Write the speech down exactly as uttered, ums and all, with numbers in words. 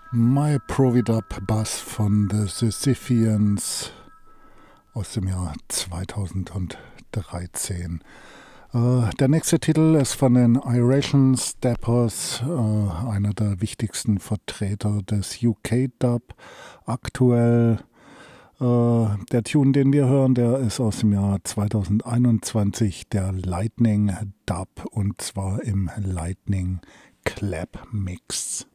My Providub Bass von The Sisypheans aus dem Jahr zweitausenddreizehn. Äh, der nächste Titel ist von den Iration Steppers, äh, einer der wichtigsten Vertreter des U K-Dub. Aktuell äh, der Tune, den wir hören, der ist aus dem Jahr zweitausendeinundzwanzig, der Lightning Dub, und zwar im Lightning Clap Mix.